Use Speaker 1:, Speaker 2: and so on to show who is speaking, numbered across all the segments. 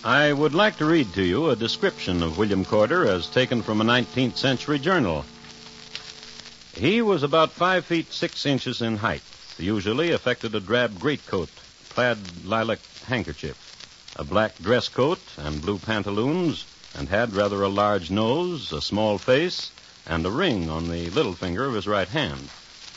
Speaker 1: I would like to read to you a description of William Corder as taken from a 19th century journal. He was about 5 feet 6 inches in height, usually affected a drab greatcoat, plaid lilac handkerchief, a black dress coat and blue pantaloons, and had rather a large nose, a small face, and a ring on the little finger of his right hand.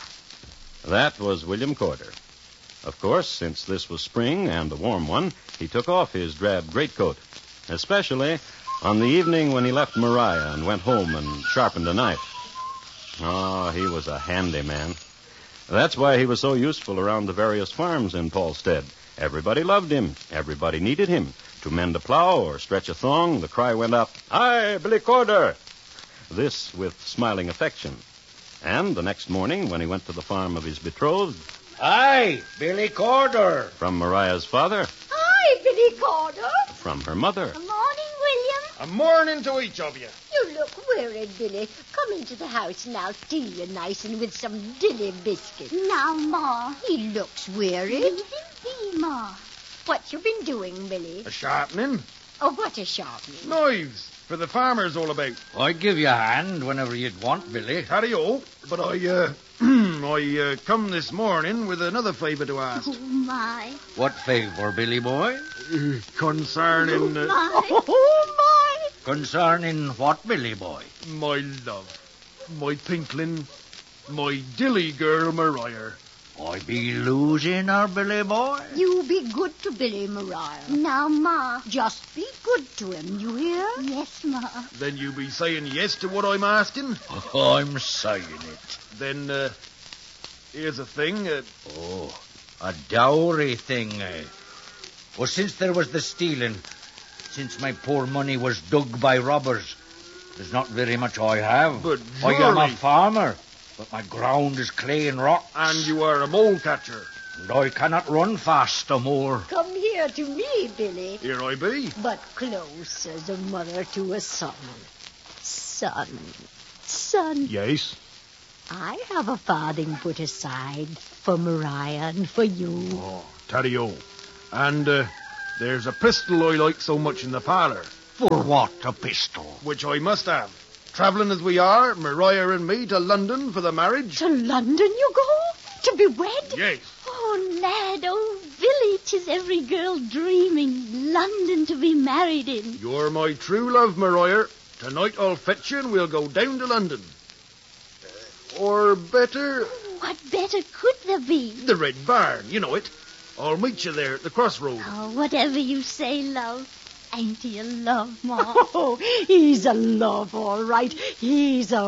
Speaker 1: That was William Corder. Of course, since this was spring and a warm one, he took off his drab greatcoat, especially on the evening when he left Maria and went home and sharpened a knife. Oh, he was a handy man. That's why he was so useful around the various farms in Paulstead. Everybody loved him. Everybody needed him. To mend a plow or stretch a thong, the cry went up, "Aye, Billy Corder!" This with smiling affection. And the next morning, when he went to the farm of his betrothed,
Speaker 2: "Aye, Billy Corder!"
Speaker 1: from Maria's father,
Speaker 3: "Aye, Billy Corder!"
Speaker 1: from her mother.
Speaker 3: "Good morning, William."
Speaker 4: A morning to each of you.
Speaker 3: "You look worried, Billy. Come into the house and I'll steal you nice and with some dilly biscuits."
Speaker 5: "Now, Ma."
Speaker 3: "He looks worried."
Speaker 5: "Leave him be, Ma."
Speaker 3: "What you been doing, Billy?"
Speaker 4: A sharpening.
Speaker 3: "Oh, what a sharpening."
Speaker 4: Knives. For the farmers all about.
Speaker 2: I'd give you a hand whenever you'd want, Billy.
Speaker 4: Carry-o. But I come this morning with another favour to ask.
Speaker 5: Oh, my.
Speaker 2: What favour, Billy boy?
Speaker 4: Concerning...
Speaker 5: My.
Speaker 3: Oh, my.
Speaker 2: Concerning what, Billy boy?
Speaker 4: my love. My pinkling. My dilly girl, Maria.
Speaker 2: I be losing her, Billy boy.
Speaker 3: You be good to Billy, Maria.
Speaker 5: Now, Ma.
Speaker 3: Just be good to him, you hear?
Speaker 5: Yes, Ma.
Speaker 4: Then you be saying yes to what I'm asking?
Speaker 2: I'm saying it.
Speaker 4: Then, here's a thing.
Speaker 2: Oh, a dowry thing, eh? Well, since there was the stealing, since my poor money was dug by robbers, there's not very much I have.
Speaker 4: But
Speaker 2: I am a
Speaker 4: surely-
Speaker 2: farmer, but my ground is clay and rock.
Speaker 4: And you are a mole catcher.
Speaker 2: And I cannot run fast no more.
Speaker 3: Come here to me, Billy.
Speaker 4: Here I be.
Speaker 3: But close as a mother to a son. Son,
Speaker 4: Yes?
Speaker 3: I have a farthing put aside for Maria and for you.
Speaker 4: Oh, Taddy-o. And, there's a pistol I like so much in the parlour,
Speaker 2: For what, a pistol?
Speaker 4: which I must have. Travelling as we are, Maria and me, to London for the marriage.
Speaker 3: To London you go? To be wed?
Speaker 4: Yes.
Speaker 5: Oh, lad, oh, Billy, 'tis every girl dreaming. London to be married in.
Speaker 4: You're my true love, Maria. Tonight I'll fetch you and we'll go down to London. Or better,
Speaker 5: What better could there be?
Speaker 4: the Red Barn, you know it. I'll meet you there at the crossroads.
Speaker 5: Oh, whatever you say, love. Ain't he a love, Ma?
Speaker 3: Oh, he's a love, all right. He's a